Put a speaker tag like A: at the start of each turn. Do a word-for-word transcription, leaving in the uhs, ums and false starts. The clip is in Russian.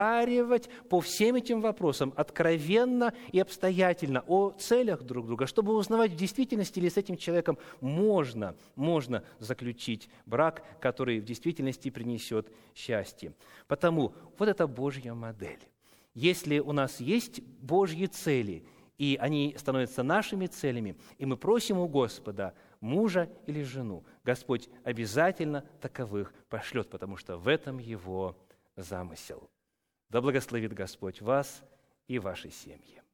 A: разговаривать по всем этим вопросам откровенно и обстоятельно о целях друг друга, чтобы узнавать, в действительности ли с этим человеком можно, можно заключить брак, который в действительности принесет счастье. Потому вот это Божья модель. Если у нас есть Божьи цели, и они становятся нашими целями, и мы просим у Господа мужа или жену, Господь обязательно таковых пошлет, потому что в этом Его замысел. Да благословит Господь вас и ваши семьи.